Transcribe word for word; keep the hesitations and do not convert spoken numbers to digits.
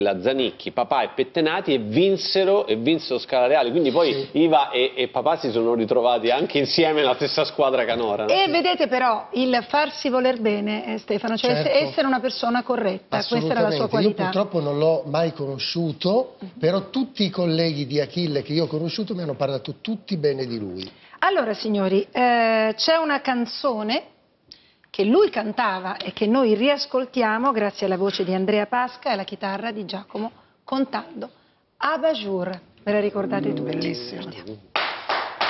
la Zanicchi, papà e Pettenati, e vinsero, e vinsero Scala Reale, quindi poi sì. Iva e, e papà si sono ritrovati anche insieme nella stessa squadra canora. E vedete però il farsi voler bene, eh, Stefano, cioè certo. essere una persona corretta, questa era la sua qualità. Io purtroppo non l'ho mai conosciuto, uh-huh. però tutti i colleghi di Achille che io ho conosciuto mi hanno parlato tutti bene di lui. Allora signori, eh, c'è una canzone che lui cantava e che noi riascoltiamo grazie alla voce di Andrea Pasca e alla chitarra di Giacomo Contando. Abajur, ve la ricordate tutti? Bellissima.